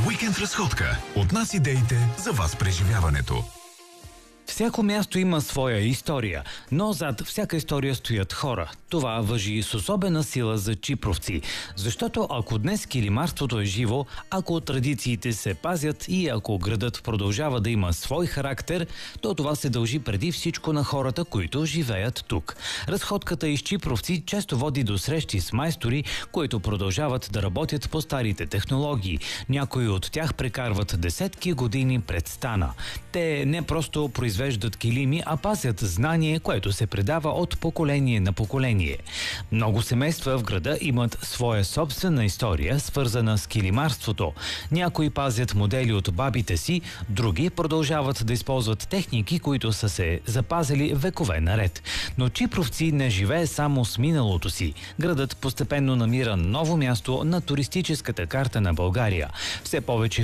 Уикенд разходка. От нас идеите за вас преживяването. Всяко място има своя история, но зад всяка история стоят хора. Това важи с особена сила за чипровци, защото ако днес килимарството е живо, ако традициите се пазят и ако градът продължава да има свой характер, то това се дължи преди всичко на хората, които живеят тук. Разходката из Чипровци често води до срещи с майстори, които продължават да работят по старите технологии. Някои от тях прекарват десетки години пред стана. Те не просто произвеждат килими, а пазят знание, което се предава от поколение на поколение. Много семейства в града имат своя собствена история, свързана с килимарството. Някои пазят модели от бабите си, други продължават да използват техники, които са се запазили векове наред. Но Чипровци не живее само с миналото си. Градът постепенно намира ново място на туристическата карта на България. Все повече